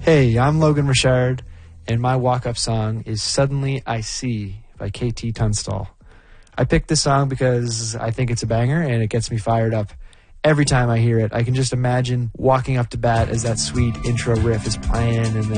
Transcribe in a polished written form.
Hey, I'm Logan Richard, and my walk-up song is Suddenly I See by KT Tunstall. I picked this song because I think it's a banger, and it gets me fired up every time I hear it. I can just imagine walking up to bat as that sweet intro riff is playing, and then